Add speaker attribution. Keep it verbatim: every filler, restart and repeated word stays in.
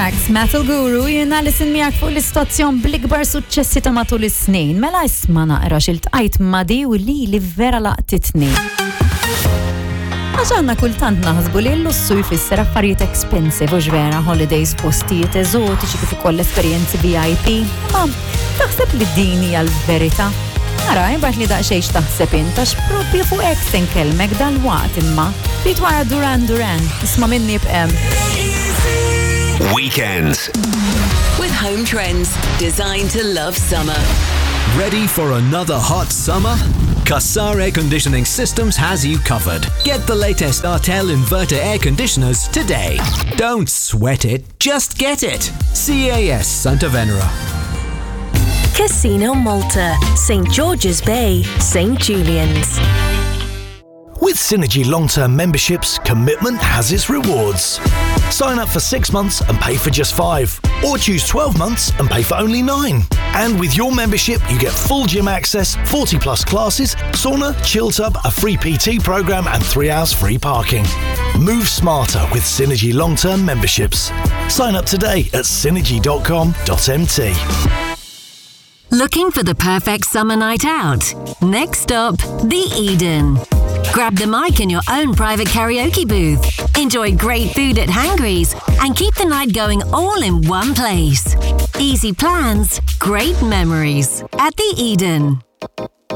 Speaker 1: Tracks, Metal Guru, jien Alison miegħek fuq l-istazzjon bl-ikbar suċċessi ta' matul is-snin. Mela isma' naqra x'iltqajt ma' di u li li vera laqtitni. Għax għandna kultant naħsbu li l-lussu jfisser affarijiet expensive u ġvera holidays postijiet eżotiċi kif ukoll esperjenzi V I P, ma taħseb li din hija l-verità. Ara, jibgħat li daqsxejn x'taħseb int għax proprju fuq hekk se nkellmek dal-waqt imma trid wara Duran Duran, isma' minni b'hemm.
Speaker 2: Weekends
Speaker 3: with Home Trends, designed to love summer.
Speaker 4: Ready for another hot summer? Qassar Air Conditioning Systems has you covered. Get the latest Artel inverter air conditioners today. Don't sweat it, just get it. C A S Santa Venera.
Speaker 5: Casino Malta, Saint George's Bay, Saint Julian's.
Speaker 6: With Synergy long-term memberships, commitment has its rewards. Sign up for six months and pay for just five, or choose twelve months and pay for only nine. And with your membership, you get full gym access, forty plus classes, sauna, chill tub, a free P T program, and three hours free parking. Move smarter with Synergy long-term memberships. Sign up today at synergy dot com dot m t.
Speaker 5: Looking for the perfect summer night out? Next up, The Eden. Grab the mic in your own private karaoke booth. Enjoy great food at Hangry's and keep the night going all in one place. Easy plans, great memories at The Eden.